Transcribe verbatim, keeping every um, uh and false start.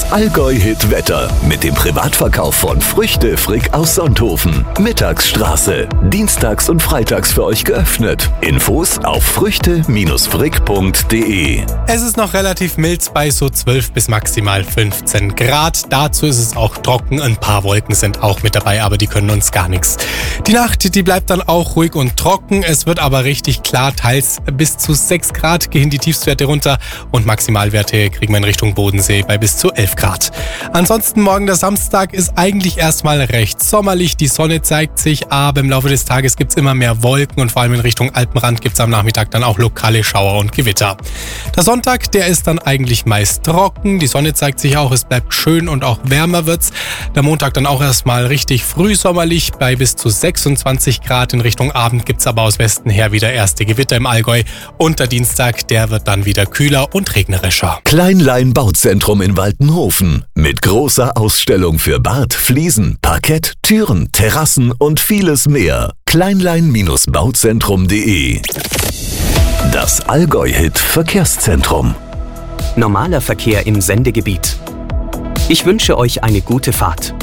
Allgäu-Hit Wetter mit dem Privatverkauf von Früchte Frick aus Sonthofen. Mittagsstraße. Dienstags und freitags für euch geöffnet. Infos auf früchte frick punkt de. Es ist noch relativ mild bei so zwölf bis maximal fünfzehn Grad. Dazu ist es auch trocken. Ein paar Wolken sind auch mit dabei, aber die können uns gar nichts. Die Nacht, die bleibt dann auch ruhig und trocken. Es wird aber richtig klar. Teils bis zu sechs Grad gehen die Tiefstwerte runter und Maximalwerte kriegen wir in Richtung Bodensee bei bis zu elf Grad. Ansonsten morgen der Samstag ist eigentlich erstmal recht sommerlich. Die Sonne zeigt sich, aber im Laufe des Tages gibt es immer mehr Wolken und vor allem in Richtung Alpenrand gibt es am Nachmittag dann auch lokale Schauer und Gewitter. Der Sonntag, der ist dann eigentlich meist trocken. Die Sonne zeigt sich auch, es bleibt schön und auch wärmer wird's. Der Montag dann auch erstmal richtig frühsommerlich bei bis zu sechsundzwanzig Grad. In Richtung Abend gibt es aber aus Westen her wieder erste Gewitter im Allgäu. Und der Dienstag, der wird dann wieder kühler und regnerischer. Kleinlein Bauzentrum in Waltenhofen mit großer Ausstellung für Bad, Fliesen, Parkett, Türen, Terrassen und vieles mehr. kleinlein bauzentrum punkt de. Das Allgäu-Hit Verkehrszentrum. Normaler Verkehr im Sendegebiet. Ich wünsche euch eine gute Fahrt.